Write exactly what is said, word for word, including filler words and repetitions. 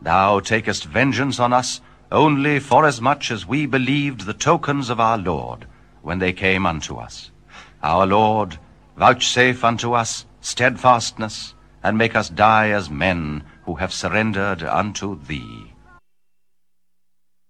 Thou takest vengeance on us only forasmuch as we believed the tokens of our Lord when they came unto us. Our Lord, vouchsafe unto us steadfastness, and make us die as men who have surrendered unto thee.